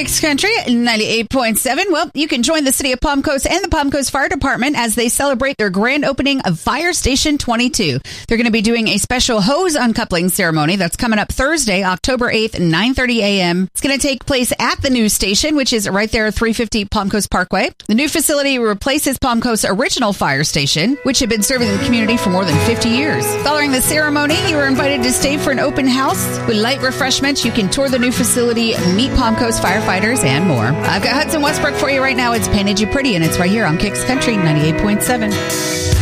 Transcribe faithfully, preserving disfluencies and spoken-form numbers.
Kicks Country ninety-eight point seven. Well, you can join the City of Palm Coast and the Palm Coast Fire Department as they celebrate their grand opening of Fire Station twenty-two. They're going to be doing a special hose uncoupling ceremony that's coming up Thursday, October eighth, nine thirty a.m. It's going to take place at the new station, which is right there at three fifty Palm Coast Parkway. The new facility replaces Palm Coast's original fire station, which had been serving the community for more than fifty years. Following the ceremony, you were invited to stay for an open house with light refreshments. You can tour the new facility, meet Palm Coast firefighters, and more. I've got Hudson Westbrook for you right now. It's Painted You Pretty, and it's right here on Kicks Country ninety-eight point seven.